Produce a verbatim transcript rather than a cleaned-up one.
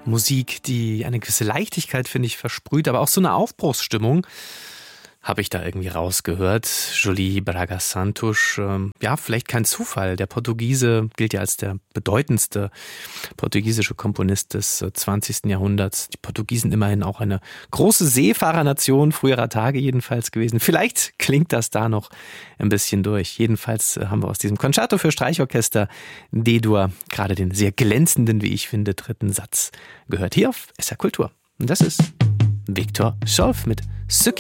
Musik, die eine gewisse Leichtigkeit, finde ich, versprüht, aber auch so eine Aufbruchsstimmung habe ich da irgendwie rausgehört. Jolie Braga Santos, ähm, ja, vielleicht kein Zufall. Der Portugiese gilt ja als der bedeutendste portugiesische Komponist des äh, zwanzigsten Jahrhunderts. Die Portugiesen immerhin auch eine große Seefahrernation, früherer Tage jedenfalls gewesen. Vielleicht klingt das da noch ein bisschen durch. Jedenfalls äh, haben wir aus diesem Concerto für Streichorchester D-Dur gerade den sehr glänzenden, wie ich finde, dritten Satz gehört. Hier auf S R Kultur. Und das ist Viktor Scholf mit Süki